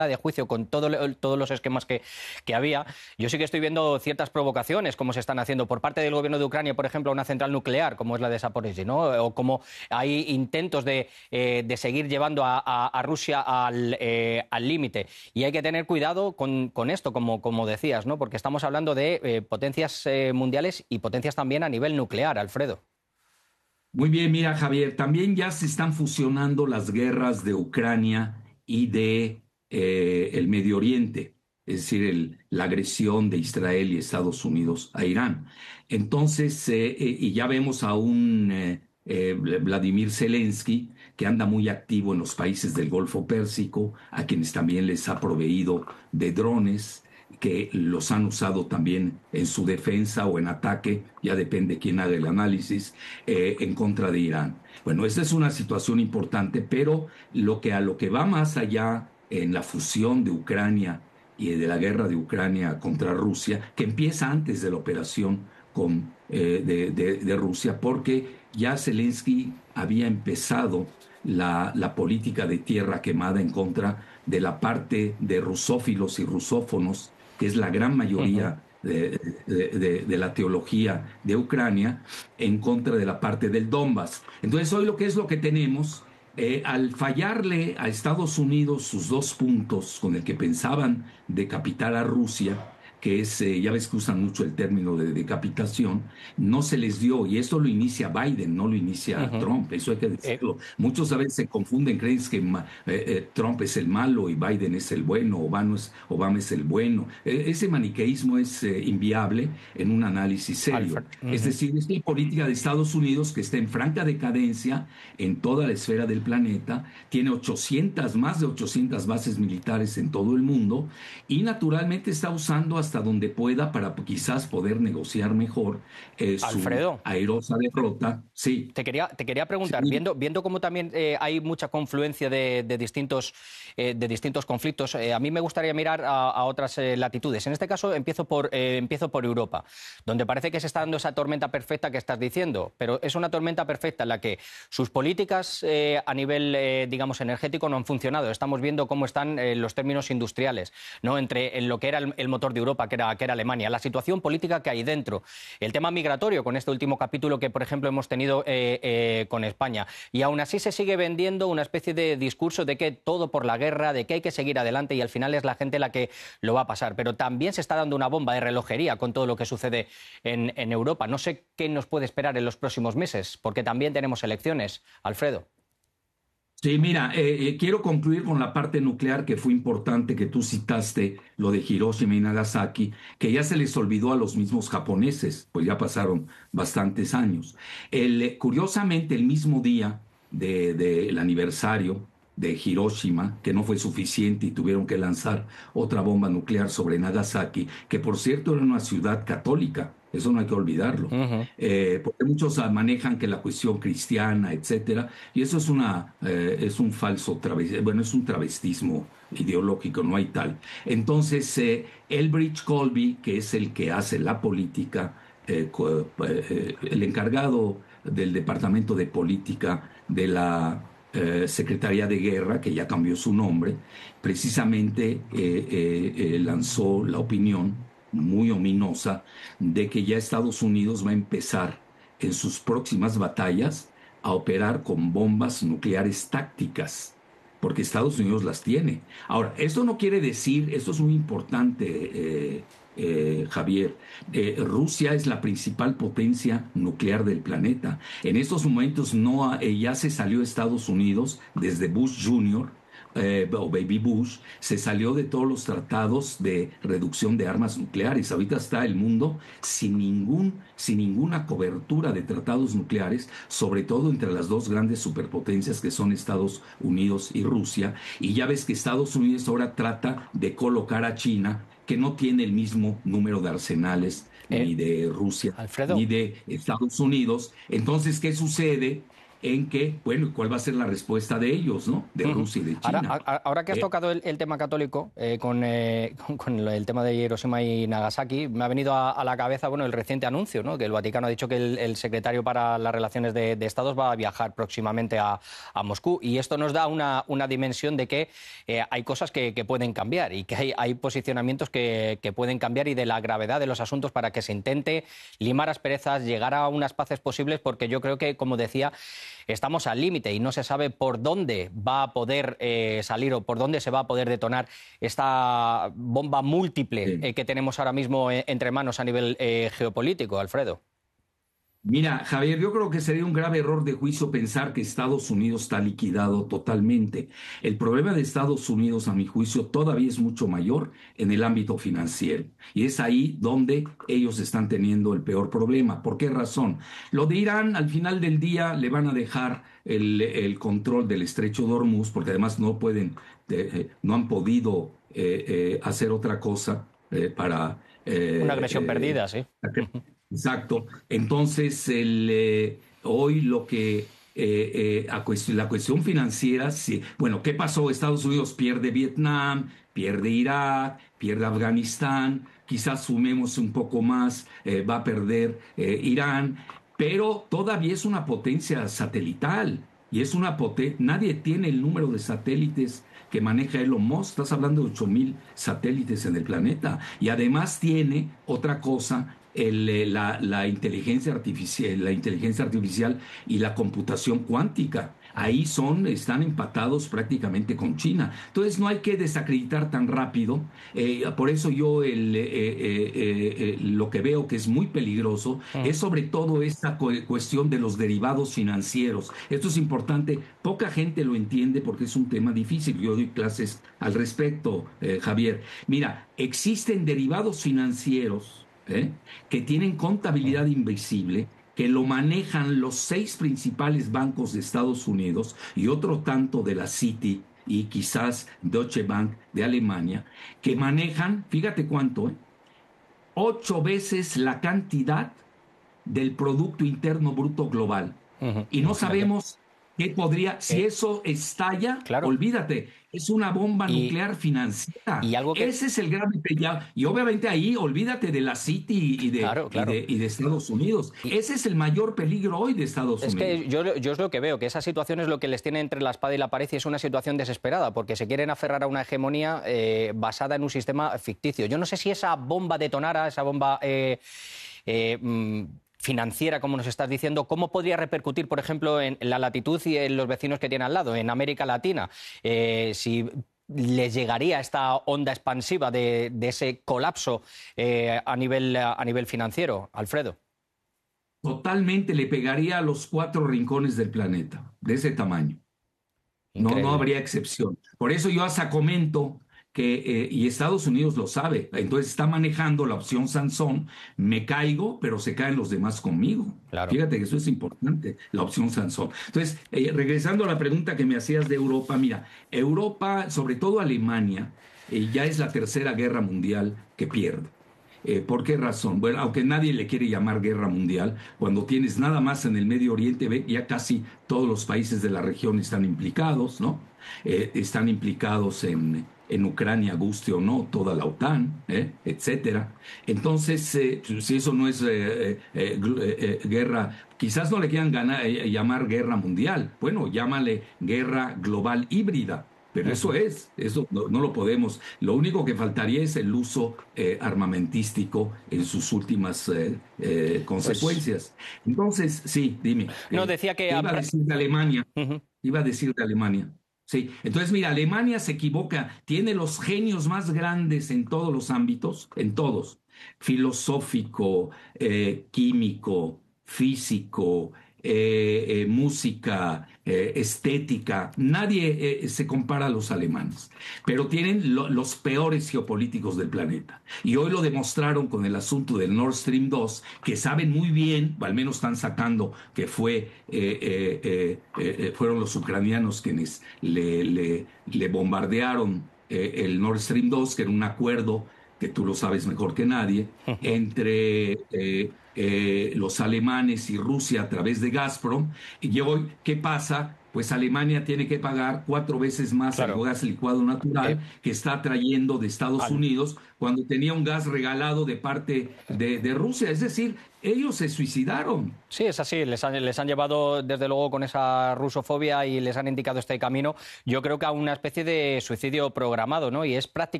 de juicio con todos los esquemas que había, yo sí que estoy viendo ciertas provocaciones, como se están haciendo por parte del gobierno de Ucrania, por ejemplo, a una central nuclear, como es la de Zaporizhzhia, ¿no? O como hay intentos de seguir llevando a Rusia al límite. Y hay que tener cuidado con esto, como decías, ¿no? Porque estamos hablando de potencias mundiales y potencias también a nivel nuclear, Alfredo. Muy bien, mira, Javier, también ya se están fusionando las guerras de Ucrania y de el Medio Oriente, es decir, la agresión de Israel y Estados Unidos a Irán. Entonces, y ya vemos a un Vladimir Zelensky que anda muy activo en los países del Golfo Pérsico, a quienes también les ha proveído de drones que los han usado también en su defensa o en ataque, ya depende quién haga el análisis, en contra de Irán. Bueno, esta es una situación importante, pero a lo que va más allá en la fusión de Ucrania y de la guerra de Ucrania contra Rusia, que empieza antes de la operación de Rusia, porque ya Zelensky había empezado la política de tierra quemada en contra de la parte de rusófilos y rusófonos, que es la gran Ujú. mayoría de la teología de Ucrania, en contra de la parte del Donbass. Entonces, hoy lo que es lo que tenemos, al fallarle a Estados Unidos sus dos puntos con el que pensaban decapitar a Rusia, que es, ya ves que usan mucho el término de decapitación, no se les dio, y esto lo inicia Biden, no lo inicia Ujú. Trump, eso hay que Eh, decirlo. Muchos a veces se confunden, creen que Trump es el malo y Biden es el bueno, Obama es el bueno. Ese maniqueísmo es inviable en un análisis serio. Es Ujú. decir, es la política de Estados Unidos que está en franca decadencia en toda la esfera del planeta, tiene 800, más de 800 bases militares en todo el mundo y naturalmente está usando hasta donde pueda para quizás poder negociar mejor su Alfredo. airosa derrota. Sí, Te quería preguntar, sí, viendo cómo también hay mucha confluencia de distintos conflictos, a mí me gustaría mirar a otras latitudes. En este caso, empiezo por Europa, donde parece que se está dando esa tormenta perfecta que estás diciendo, pero es una tormenta perfecta en la que sus políticas a nivel, digamos, energético no han funcionado. Estamos viendo cómo están los términos industriales, ¿no? En lo que era el motor de Europa, que era Alemania, la situación política que hay dentro, el tema migratorio, con este último capítulo que, por ejemplo, hemos tenido con España. Y aún así se sigue vendiendo una especie de discurso de que todo por la guerra, de que hay que seguir adelante y al final es la gente la que lo va a pasar. Pero también se está dando una bomba de relojería con todo lo que sucede en Europa. No sé qué nos puede esperar en los próximos meses, porque también tenemos elecciones, Alfredo. sí, mira, quiero concluir con la parte nuclear que fue importante que tú citaste, lo de Hiroshima y Nagasaki, que ya se les olvidó a los mismos japoneses, pues ya pasaron bastantes años. Curiosamente, el mismo día del aniversario de Hiroshima, que no fue suficiente y tuvieron que lanzar otra bomba nuclear sobre Nagasaki, que por cierto era una ciudad católica, eso no hay que olvidarlo. Ujú. Porque muchos manejan que la cuestión cristiana, etcétera, y eso es un falso travestismo, bueno, es un travestismo ideológico, no hay tal. Entonces, Elbridge Colby, que es el que hace la política, el encargado del Departamento de Política de la Secretaría de Guerra, que ya cambió su nombre, precisamente lanzó la opinión muy ominosa de que ya Estados Unidos va a empezar en sus próximas batallas a operar con bombas nucleares tácticas, porque Estados Unidos las tiene. Ahora, esto no quiere decir, esto es muy importante, Javier, Rusia es la principal potencia nuclear del planeta. En estos momentos no ya se salió Estados Unidos desde Bush Jr., o Baby Bush, se salió de todos los tratados de reducción de armas nucleares. Ahorita está el mundo sin ninguna cobertura de tratados nucleares, sobre todo entre las dos grandes superpotencias que son Estados Unidos y Rusia. Y ya ves que Estados Unidos ahora trata de colocar a China, que no tiene el mismo número de arsenales Eh, ni de Rusia ni Alfredo. de Estados Unidos. Entonces, ¿qué sucede? en que, bueno, ¿cuál va a ser la respuesta de ellos, ¿no? De Rusia y de China. Ahora que has tocado el tema católico, con el tema de Hiroshima y Nagasaki, me ha venido a la cabeza, bueno, el reciente anuncio, ¿no? Que el Vaticano ha dicho que el secretario para las relaciones de Estados va a viajar próximamente a Moscú, y esto nos da una dimensión de que hay cosas que pueden cambiar y que hay posicionamientos que pueden cambiar, y de la gravedad de los asuntos, para que se intente limar asperezas, llegar a unas paces posibles, porque yo creo que, como decía, estamos al límite y no se sabe por dónde va a poder salir o por dónde se va a poder detonar esta bomba múltiple que tenemos ahora mismo entre manos a nivel geopolítico, Alfredo. Mira, Javier, yo creo que sería un grave error de juicio pensar que Estados Unidos está liquidado totalmente. El problema de Estados Unidos, a mi juicio, todavía es mucho mayor en el ámbito financiero. Y es ahí donde ellos están teniendo el peor problema. ¿Por qué razón? Lo de Irán, al final del día, le van a dejar el control del estrecho de Hormuz, porque además no han podido hacer otra cosa para... Una agresión perdida, sí. Exacto. Entonces, hoy lo que la cuestión financiera, sí. Bueno, ¿qué pasó? Estados Unidos pierde Vietnam, pierde Irak, pierde Afganistán, quizás sumemos un poco más, va a perder Irán, pero todavía es una potencia satelital y es nadie tiene el número de satélites que maneja Elon Musk. Estás hablando de 8,000 satélites en el planeta, y además tiene otra cosa, la inteligencia artificial y la computación cuántica. Ahí están empatados prácticamente con China. Entonces no hay que desacreditar tan rápido. Por eso yo lo que veo que es muy peligroso es sobre todo esta cuestión de los derivados financieros. Esto es importante. Poca gente lo entiende porque es un tema difícil. Yo doy clases al respecto, Javier. Mira, existen derivados financieros que tienen contabilidad invisible, que lo manejan los 6 principales bancos de Estados Unidos y otro tanto de la Citi y quizás Deutsche Bank de Alemania, que manejan, fíjate cuánto, 8 veces la cantidad del Producto Interno Bruto Global. Y no sabemos qué podría, si eso estalla, claro. Olvídate, es una bomba nuclear financiera. Y algo que... Ese es el gran pellado. Y obviamente ahí, olvídate de la Citi y de Estados Unidos. Ese es el mayor peligro hoy de Estados Unidos. Es que yo es lo que veo, que esa situación es lo que les tiene entre la espada y la pared, y es una situación desesperada, porque se quieren aferrar a una hegemonía basada en un sistema ficticio. Yo no sé si esa bomba detonara, esa bomba... financiera, como nos estás diciendo, ¿cómo podría repercutir, por ejemplo, en la latitud y en los vecinos que tiene al lado, en América Latina? Si les llegaría esta onda expansiva de ese colapso a nivel financiero, Alfredo. Totalmente le pegaría a los 4 rincones del planeta, de ese tamaño. No habría excepción. Por eso yo hasta comento que, y Estados Unidos lo sabe, entonces está manejando la opción Sansón: me caigo, pero se caen los demás conmigo. Claro. Fíjate que eso es importante, la opción Sansón. Entonces, regresando a la pregunta que me hacías de Europa, mira, Europa, sobre todo Alemania, ya es la tercera guerra mundial que pierde. ¿Por qué razón? Bueno, aunque nadie le quiere llamar guerra mundial, cuando tienes nada más en el Medio Oriente, ya casi todos los países de la región están implicados, ¿no? Están implicados en Ucrania, guste o no, toda la OTAN, etcétera. Entonces, si eso no es guerra, quizás no le quieran llamar guerra mundial. Bueno, llámale guerra global híbrida. Pero eso no lo podemos. Lo único que faltaría es el uso armamentístico en sus últimas consecuencias. Entonces, sí, dime. No, decía que... Iba a decir de Alemania. Iba a decir de Alemania. Sí, entonces mira, Alemania se equivoca, tiene los genios más grandes en todos los ámbitos, en todos: filosófico, químico, físico, música, estética. Nadie se compara a los alemanes, pero tienen los peores geopolíticos del planeta. Y hoy lo demostraron con el asunto del Nord Stream 2, que saben muy bien, o al menos están sacando que fueron los ucranianos quienes le bombardearon el Nord Stream 2, que era un acuerdo, que tú lo sabes mejor que nadie, entre los alemanes y Rusia a través de Gazprom. Y hoy, ¿qué pasa? Pues Alemania tiene que pagar 4 veces más el Claro. gas licuado natural que está trayendo de Estados Al- Unidos cuando tenía un gas regalado de parte de Rusia. Es decir, ellos se suicidaron. Sí, es así. Les han llevado, desde luego, con esa rusofobia y les han indicado este camino, yo creo que a una especie de suicidio programado, ¿no? Y es prácticamente